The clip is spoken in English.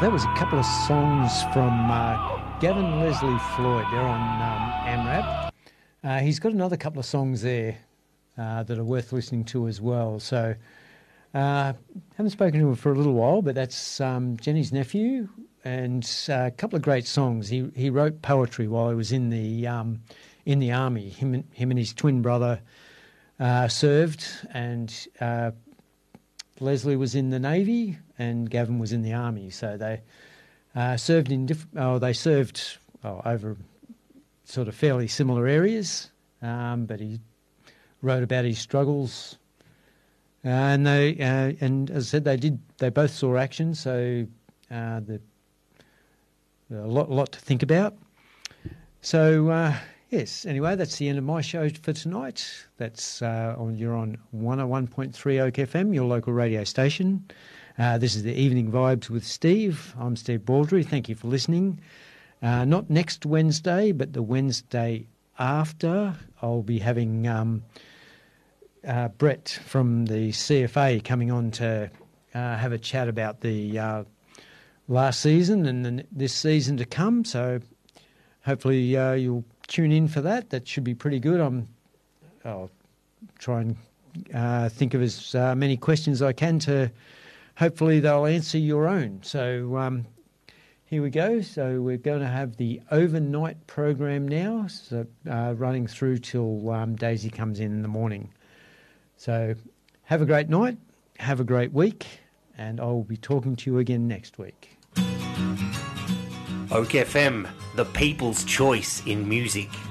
That was a couple of songs from Gavin Leslie Floyd. They're on AMRAP. He's got another couple of songs there that are worth listening to as well. So haven't spoken to him for a little while, but that's Jenny's nephew, and a couple of great songs. He wrote poetry while he was in the army. Him and his twin brother served, and Leslie was in the Navy and Gavin was in the Army. So they served in over sort of fairly similar areas, but he wrote about his struggles. And as I said, they both saw action, so a lot to think about. So yes, anyway, that's the end of my show for tonight. That's you're on 101.3 Oak FM, your local radio station. This is the Evening Vibes with Steve. I'm Steve Baldry. Thank you for listening. Not next Wednesday, but the Wednesday after, I'll be having Brett from the CFA coming on to have a chat about the last season and this season to come. So hopefully you'll tune in for that. That should be pretty good. I'll try and think of as many questions as I can to hopefully they'll answer your own. So here we go. So we're going to have the overnight program now, so running through till Daisy comes in the morning. So have a great night, have a great week, and I'll be talking to you again next week. Oak FM, the people's choice in music.